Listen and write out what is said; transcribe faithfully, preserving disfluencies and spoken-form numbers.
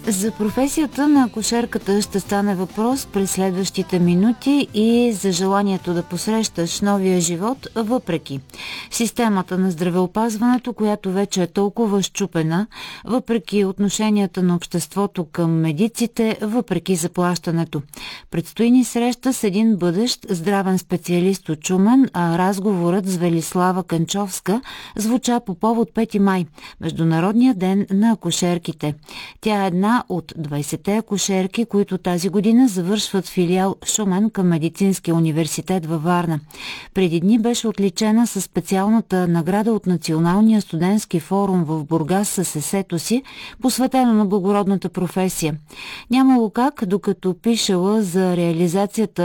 За професията на акушерката ще стане въпрос през следващите минути и за желанието да посрещаш новия живот въпреки системата на здравеопазването, която вече е толкова счупена, въпреки отношенията на обществото към медиците, въпреки заплащането. Предстои ни среща с един бъдещ здравен специалист от Шумен, а разговорът с Велислава Канчовска звуча по повод пети май, Международния ден на акушерките. Тя е една от двайсетте акушерки, които тази година завършват филиал Шумен към Медицинския университет във Варна. Преди дни беше отличена със специалната награда от Националния студентски форум в Бургас с есето си, посветено на благородната професия. Нямало как, докато пишела за реализацията